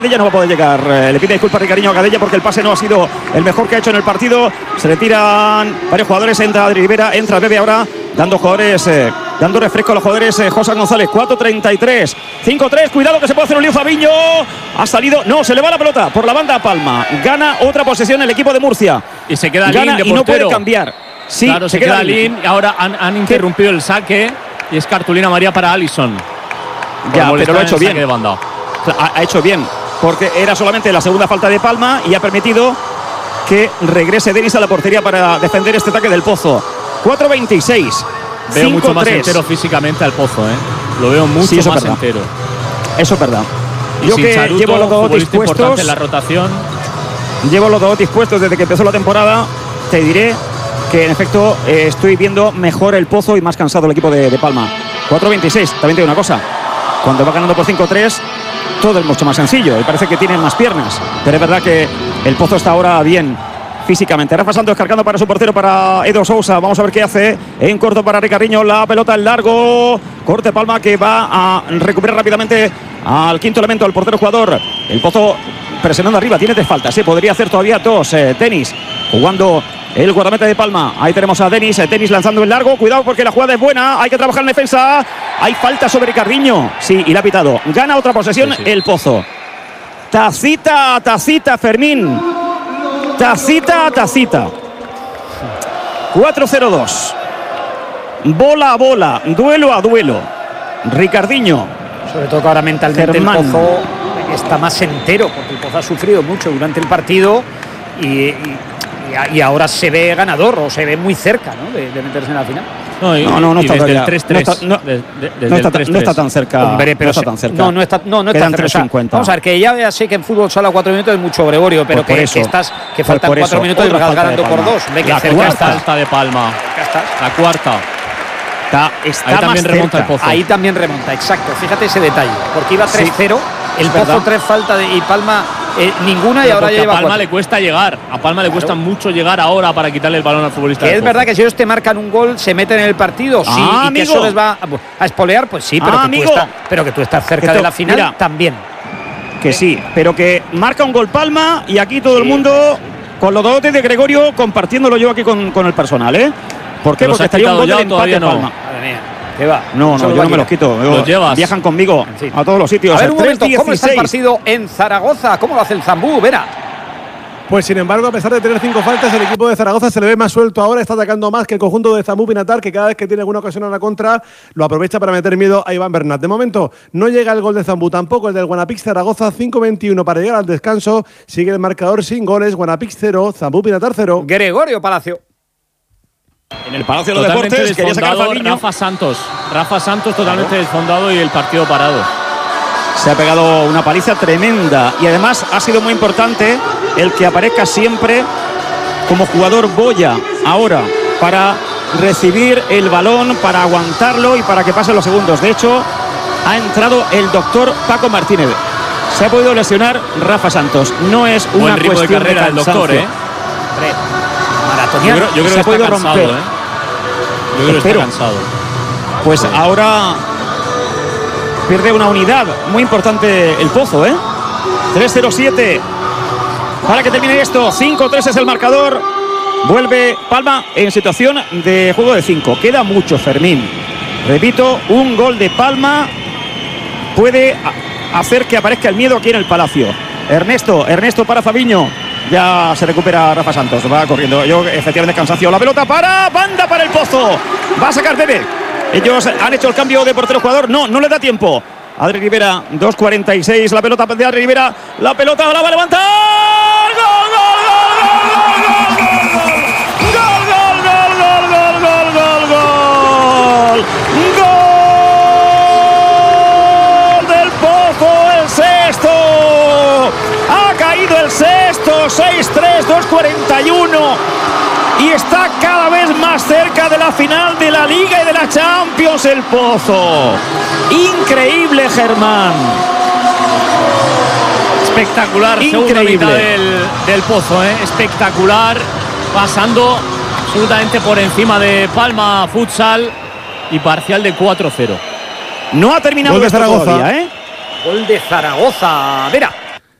Gadella no va a poder llegar. Le pide disculpas Ricardinho a Gadella porque el pase no ha sido el mejor que ha hecho en el partido. Se retiran varios jugadores. Entra Adri Rivera, entra Bebe ahora, dando refresco a los jugadores. José González, 4:33, 5-3. Cuidado que se puede hacer un lío. Fabiño ha salido. No, se le va la pelota por la banda a Palma. Gana otra posesión el equipo de Murcia. Y se queda Gana Lin de y no puede portero. cambiar. Sí, claro, se queda Lin. Y ahora han interrumpido el saque. Y es cartulina amarilla para Alisson. Ya, pero lo ha hecho bien. De banda. Ha hecho bien, porque era solamente la segunda falta de Palma y ha permitido que regrese Denis a la portería para defender este ataque del Pozo. 4:26. Veo mucho más entero físicamente al Pozo, ¿eh? Lo veo mucho más entero. Eso es verdad. Y yo que Charuto, llevo los dos dispuestos en la rotación. Llevo los dos dispuestos desde que empezó la temporada. Te diré que en efecto estoy viendo mejor el Pozo y más cansado el equipo de Palma. 4:26. También te digo una cosa. Cuando va ganando por 5-3, todo es mucho más sencillo y parece que tienen más piernas. Pero es verdad que el Pozo está ahora bien físicamente. Rafa Santos cargando para su portero, para Edo Sousa. Vamos a ver qué hace. En corto para Ricardinho. La pelota en largo. Corte Palma que va a recuperar rápidamente al quinto elemento, al portero jugador. El Pozo presionando arriba. Tiene 3 faltas. Podría hacer todavía 2. Tenis jugando el guardameta de Palma. Ahí tenemos a Denis. Denis lanzando en largo. Cuidado porque la jugada es buena. Hay que trabajar en defensa. Hay falta sobre Ricardinho. Sí, y la ha pitado. Gana otra posesión el Pozo. Tacita, Fermín. Tacita. 4-0-2. Bola a bola. Duelo a duelo. Ricardinho. Sobre todo que ahora mentalmente Germán. el Pozo está más entero, porque el Pozo ha sufrido mucho durante el partido y ahora se ve ganador o se ve muy cerca, ¿no? de meterse en la final. No está desde todavía. el 3-3. No está tan cerca. Hombre, pero no está tan cerca. No está Quedan cerca. 3:50. Vamos a ver, que ya sé que en fútbol solo a 4 minutos es mucho, Gregorio, pero Pues que faltan 4 minutos y otra vas falta ganando de por Palma. 2. La cuarta falta de Palma. Ya estás. La cuarta. Está Ahí más también remonta el cerca. Pozo. Ahí también remonta, exacto. Fíjate ese detalle, porque iba 3-0, el es Pozo verdad. 3 falta y Palma ninguna, y Pero ahora porque ya lleva a Palma 4. le cuesta llegar. A Palma le cuesta mucho llegar ahora para quitarle el balón al futbolista. Que del es Pozo. verdad que si ellos te marcan un gol, se meten en el partido, sí, y que amigo. eso les va a espolear, pues sí, pero que tú estás cerca de la final, mira, también. Que sí, pero que marca un gol Palma y aquí todo el mundo con los dotes de Gregorio compartiéndolo yo aquí con el personal, ¿eh? ¿Por qué? ¿Te los Porque has estaría un quitado gol ya del o todavía empate no? Palma. Madre mía, ¿qué va? No, Solo yo va no me los aquí. quito. Los llevas. Viajan conmigo En fin. a todos los sitios. A ver un momento, ¿cómo está el 3:16. partido en Zaragoza? ¿Cómo lo hace el Zambú? Verá. Pues sin embargo, a pesar de tener 5 faltas, el equipo de Zaragoza se le ve más suelto ahora, está atacando más que el conjunto de Zambú Pinatar, que cada vez que tiene alguna ocasión a la contra, lo aprovecha para meter miedo a Iván Bernat. De momento, no llega el gol de Zambú, tampoco el del Guanapix Zaragoza, 5:21 para llegar al descanso, sigue el marcador sin goles, Guanapix 0, Zambú Pinatar 0. Gregorio Palacio. En el Palacio de los Totalmente Deportes quería sacar desfondado Fabiño. Rafa Santos totalmente desfondado y el partido parado. Se ha pegado una paliza tremenda y además ha sido muy importante el que aparezca siempre como jugador Boya ahora para recibir el balón, para aguantarlo y para que pasen los segundos. De hecho, ha entrado el doctor Paco Martínez. Se ha podido lesionar Rafa Santos. No es una Buen ritmo de cuestión carrera del cansancio. doctor, ¿eh? Maratoniano. Yo creo Se que ha podido está cansado, romper. ¿eh? Yo creo que Espero. está cansado. Pues ahora pierde una unidad muy importante el Pozo, ¿eh? 3:07 para que termine esto. 5-3 es el marcador. Vuelve Palma en situación de juego de 5. Queda mucho, Fermín. Repito, un gol de Palma puede hacer que aparezca el miedo aquí en el Palacio. Ernesto para Fabiño. Ya se recupera Rafa Santos. Va corriendo. Yo, efectivamente, cansancio. La pelota para banda para el Pozo. Va a sacar Bebe. Ellos han hecho el cambio de portero jugador. No le da tiempo. Adri Rivera, 2:46. La pelota de Adri Rivera. La pelota la va a levantar. ¡Gol del Pozo! El sexto. Ha caído el sexto. 6-3, 2:41. Y está cada vez más cerca de la final de la Liga y de la Champions el Pozo. Increíble, Germán. Espectacular, segunda mitad del Pozo, ¿eh? Espectacular, pasando absolutamente por encima de Palma Futsal y parcial de 4-0. No ha terminado Gol de esto Zaragoza. todavía, ¿eh? Gol de Zaragoza. Verá.